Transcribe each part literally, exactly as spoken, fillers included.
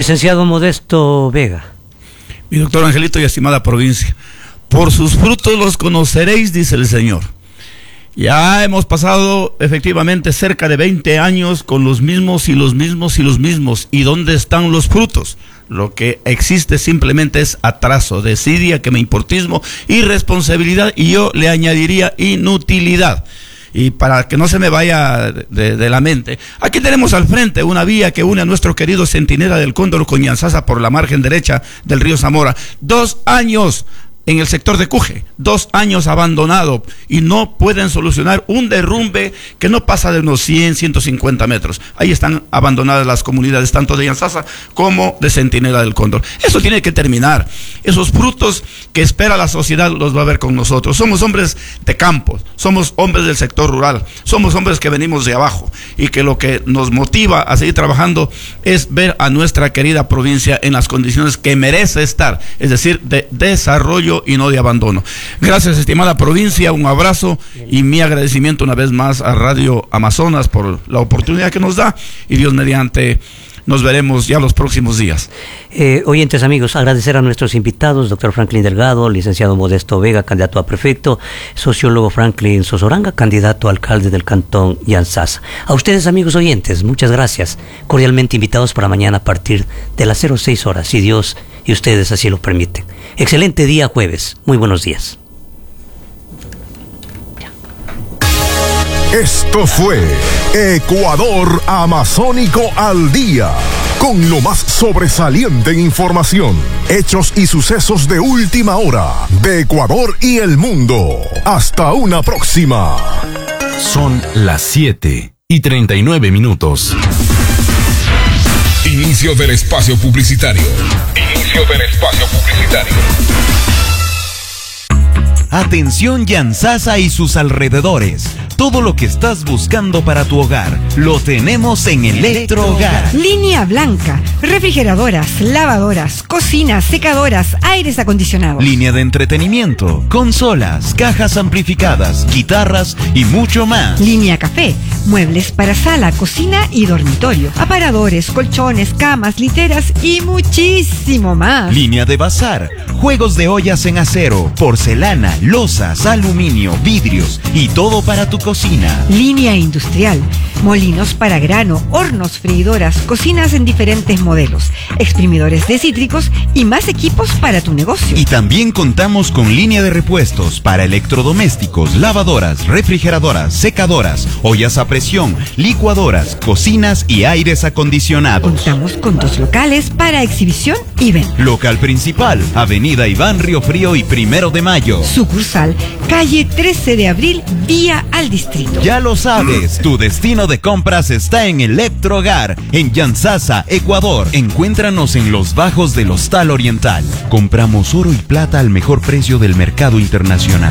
Licenciado Modesto Vega. Mi doctor Angelito y estimada provincia, por sus frutos los conoceréis, dice el Señor. Ya hemos pasado efectivamente cerca de veinte años con los mismos y los mismos y los mismos. ¿Y dónde están los frutos? Lo que existe simplemente es atraso, desidia, quemeimportismo, irresponsabilidad, y yo le añadiría inutilidad. Y para que no se me vaya de, de la mente, aquí tenemos al frente una vía que une a nuestro querido Centinela del Cóndor con Yanzasa por la margen derecha del río Zamora. Dos años en el sector de Cuje, dos años abandonado, y no pueden solucionar un derrumbe que no pasa de unos cien, ciento cincuenta metros. Ahí están abandonadas las comunidades tanto de Yanzasa como de Centinela del Cóndor. Eso tiene que terminar. Esos frutos que espera la sociedad los va a ver con nosotros. Somos hombres de campo, somos hombres del sector rural, somos hombres que venimos de abajo, y que lo que nos motiva a seguir trabajando es ver a nuestra querida provincia en las condiciones que merece estar, es decir, de desarrollo y no de abandono. Gracias, estimada provincia, un abrazo y mi agradecimiento una vez más a Radio Amazonas por la oportunidad que nos da, y Dios mediante nos veremos ya los próximos días. Eh, oyentes amigos, agradecer a nuestros invitados, doctor Franklin Delgado, licenciado Modesto Vega, candidato a prefecto, sociólogo Franklin Sosoranga, candidato a alcalde del cantón Yanzasa. A ustedes amigos oyentes, muchas gracias, cordialmente invitados para mañana a partir de las cero seis horas, si Dios y ustedes así lo permiten. Excelente día jueves, muy buenos días. Esto fue Ecuador Amazónico al Día, con lo más sobresaliente en información, hechos y sucesos de última hora de Ecuador y el mundo. Hasta una próxima. Son las siete y treinta y nueve minutos. Inicio del espacio publicitario. Inicio del espacio publicitario. Atención Yanzasa y sus alrededores. Todo lo que estás buscando para tu hogar lo tenemos en Electrohogar. Línea blanca, refrigeradoras, lavadoras, cocinas, secadoras, aires acondicionados. Línea de entretenimiento, consolas, cajas amplificadas, guitarras y mucho más. Línea café, muebles para sala, cocina y dormitorio, aparadores, colchones, camas, literas y muchísimo más. Línea de bazar, juegos de ollas en acero, porcelana, losas, aluminio, vidrios y todo para tu cocina. Línea industrial, molinos para grano, hornos, freidoras, cocinas en diferentes modelos, exprimidores de cítricos y más equipos para tu negocio. Y también contamos con línea de repuestos para electrodomésticos, lavadoras, refrigeradoras, secadoras, ollas a presión, licuadoras, cocinas y aires acondicionados. Contamos con dos locales para exhibición y venta. Local principal, Avenida Iván Río Frío y Primero de Mayo. Sucursal, calle trece de abril, vía al distrito. Ya lo sabes, tu destino de compras está en Electrohogar, en Yanzasa, Ecuador. Encuéntranos en los bajos del Hostal Oriental. Compramos oro y plata al mejor precio del mercado internacional.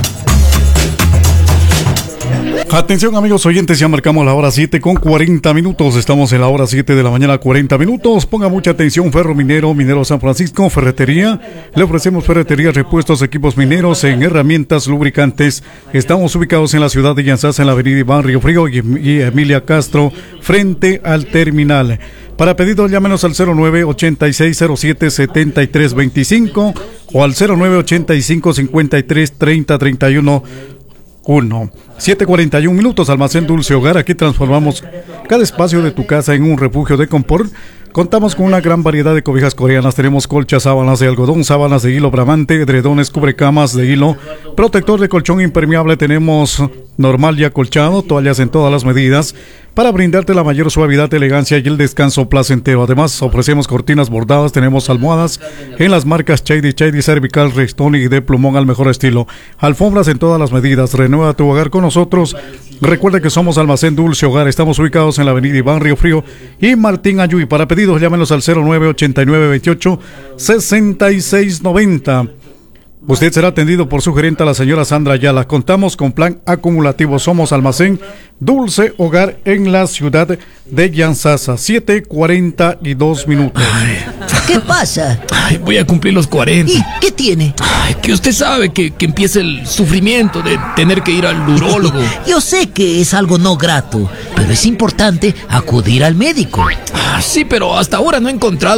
Atención amigos oyentes, ya marcamos la hora siete con cuarenta minutos. Estamos en la hora siete de la mañana, cuarenta minutos. Ponga mucha atención, Ferro Minero, Minero San Francisco, Ferretería. Le ofrecemos ferretería, repuestos, equipos mineros en herramientas, lubricantes. Estamos ubicados en la ciudad de Yanzasa, en la avenida Iván Río Frío y, y Emilia Castro, frente al terminal. Para pedidos, llámenos al cero nueve ochenta y seis cero siete setenta y tres veinticinco o al cero nueve ochenta y cinco cincuenta y tres treinta treinta y uno. uno. siete cuarenta y uno minutos, Almacén Dulce Hogar. Aquí transformamos cada espacio de tu casa en un refugio de confort. Contamos con una gran variedad de cobijas coreanas. Tenemos colchas, sábanas de algodón, sábanas de hilo bramante, edredones, cubrecamas de hilo, protector de colchón impermeable. Tenemos normal y acolchado, toallas en todas las medidas para brindarte la mayor suavidad, elegancia y el descanso placentero. Además, ofrecemos cortinas bordadas. Tenemos almohadas en las marcas Chady, Chady, Cervical, Rexton y de plumón al mejor estilo. Alfombras en todas las medidas. Renueva tu hogar con nosotros. Recuerda que somos Almacén Dulce Hogar. Estamos ubicados en la avenida Iván Río Frío y Martín Ayuy. Para pedidos, llámenos al cero nueve ochenta y nueve veintiocho sesenta y seis noventa. Usted será atendido por su gerente, la señora Sandra Ayala. Contamos con plan acumulativo. Somos Almacén Dulce Hogar en la ciudad de Yanzasa. siete cuarenta y dos minutos. Ay. ¿Qué pasa? Ay, voy a cumplir los cuarenta. ¿Y qué tiene? Ay, que usted sabe que, que empieza el sufrimiento de tener que ir al urólogo. Yo sé que es algo no grato, pero es importante acudir al médico. Ah, sí, pero hasta ahora no he encontrado